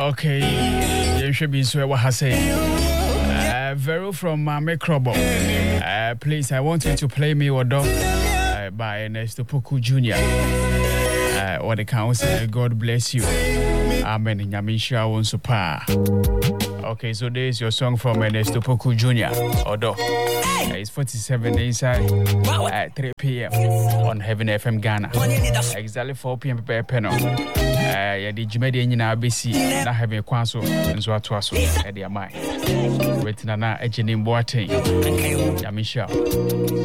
Okay, you should be sure what I say. Vero from Microbo. Please, I want you to play me Odo by Ernesto Poku Jr. What the council, God bless you. Amen. Nyamisha Wonsupa. Okay, so this is your song from Ernesto Poku Jr. Odo. It's 47 inside at 3 p.m. on Heaven FM Ghana. Exactly 4 p.m. per panel. Yeah, the Jimedi in ABC. Not having a quanso and so at was at their mind. Waiting on a Ejenim Boateng. Nyamisha.